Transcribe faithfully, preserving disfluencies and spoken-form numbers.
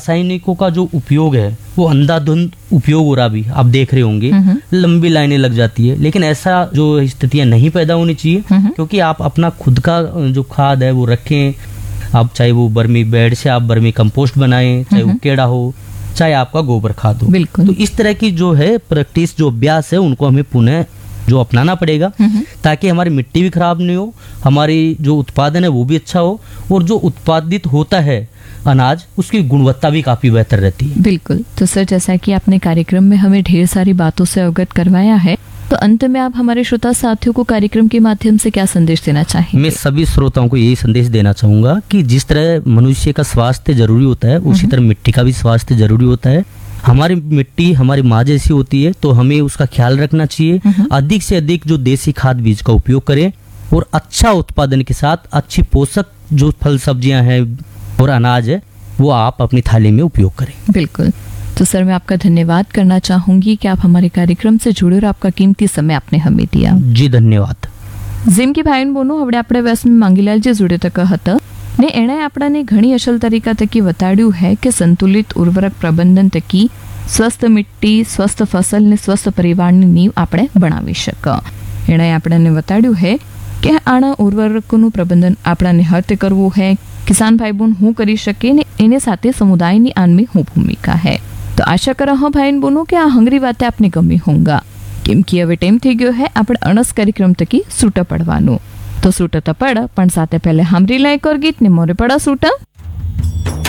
रासायनिकों का जो उपयोग है वो अंधाधुंध उपयोग हो रहा, भी आप देख रहे होंगे, लंबी लाइनें लग जाती है। लेकिन ऐसा जो स्थितियां नहीं पैदा होनी चाहिए, क्योंकि आप अपना खुद का जो खाद है वो रखें। आप चाहे वो बर्मी बेड से आप बर्मी कंपोस्ट बनाएं, चाहे वो केड़ा हो, चाहे आपका गोबर खाद हो। बिल्कुल। तो इस तरह की जो है प्रैक्टिस, जो अभ्यास है, उनको हमें पुनः जो अपनाना पड़ेगा, ताकि हमारी मिट्टी भी खराब नहीं हो, हमारी जो उत्पादन है वो भी अच्छा हो, और जो उत्पादित होता है अनाज उसकी गुणवत्ता भी काफी बेहतर रहती है। बिल्कुल। तो सर, जैसा कि आपने कार्यक्रम में हमें ढेर सारी बातों से अवगत करवाया है, तो अंत में आप हमारे श्रोता साथियों को कार्यक्रम के माध्यम से क्या संदेश देना चाहेंगे? मैं सभी श्रोताओं को यही संदेश देना चाहूंगा कि जिस तरह मनुष्य का स्वास्थ्य जरूरी होता है, उसी तरह मिट्टी का भी स्वास्थ्य जरूरी होता है। हमारी मिट्टी हमारी माँ जैसी होती है, तो हमें उसका ख्याल रखना चाहिए। अधिक से अधिक जो देसी खाद बीज का उपयोग करें, और अच्छा उत्पादन के साथ अच्छी पोषक जो फल सब्जियां हैं और अनाज है वो आप अपनी थाली में उपयोग करें। बिल्कुल। तो सर, मैं आपका धन्यवाद करना चाहूंगी कि आप हमारे कार्यक्रम से जुड़े और आपका कीमती समय आपने हमें दिया। जी धन्यवाद। જેમ કે ભાઈ બોનો હવે આપણે વ્યાસમાં માંગીલાલજી જોડે તક હતા ને એણે આપણાને ઘણી અસલ તરીકા તકી બતાડ્યું है કે સંતુલિત ઉર્વરક પ્રબંધન તકી સ્વસ્થ મિટ્ટી, સ્વસ્થ ફસલ ને સ્વસ્થ પરિવારની નીવ આપણે બનાવી શક। એણે આપણાને બતાડ્યું है કે આના ઉર્વરકોનું પ્રબંધન આપણાને હતે કરવું है, કિસાન ભાઈ બોન હું કરી શકે ને એને સાથે સમુદાયની આનમી હું ભૂમિકા है। તો આશા કરા હા ભાઈ બોનો કે આ હંગરી વાતે આપને ગમી હોંગા, કેમ કે હવે ટાઈમ થઈ ગયો है આપણે અણસ કાર્યક્રમ તકી સૂટા પડવાનું। તો સૂટા તો પડ, પણ સાથે પહેલે હામરી લાયક ઓર ગીત ને મોરે પડા સૂટા।